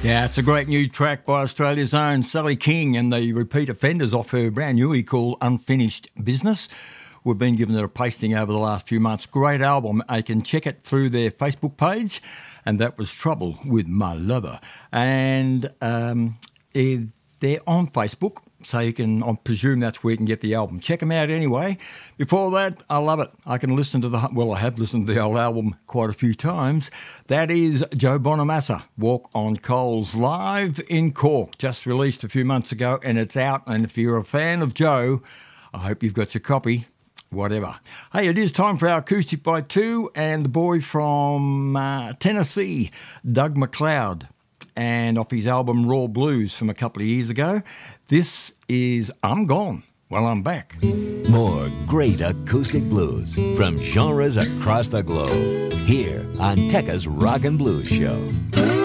Yeah, it's a great new track by Australia's own Sally King and the repeat offenders off her brand newie called Unfinished Business. We've been giving it a pasting over the last few months. Great album. You can check it through their Facebook page. And that was Trouble with My Lover. And they're on Facebook, so you can, I presume that's where you can get the album. Check them out anyway. Before that, I love it. I can listen to I have listened to the whole album quite a few times. That is Joe Bonamassa, Walk on Coals, live in Cork, just released a few months ago, and it's out. And if you're a fan of Joe, I hope you've got your copy. Whatever. Hey, it is time for our Acoustic by Two, and the boy from Tennessee, Doug McLeod, and off his album Raw Blues from a couple of years ago. This is I'm Gone. Well, I'm back. More great acoustic blues from genres across the globe, here on Tekka's Rock and Blues Show.